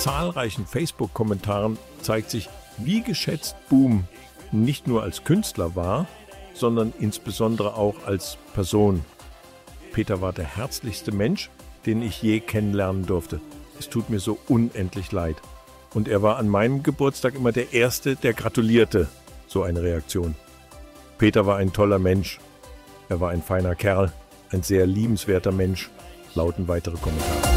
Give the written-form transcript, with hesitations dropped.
zahlreichen Facebook-Kommentaren zeigt sich, wie geschätzt Boom nicht nur als Künstler war, sondern insbesondere auch als Person. Peter war der herzlichste Mensch, den ich je kennenlernen durfte. Es tut mir so unendlich leid. Und er war an meinem Geburtstag immer der Erste, der gratulierte. So eine Reaktion. Peter war ein toller Mensch. Er war ein feiner Kerl, ein sehr liebenswerter Mensch, lauten weitere Kommentare.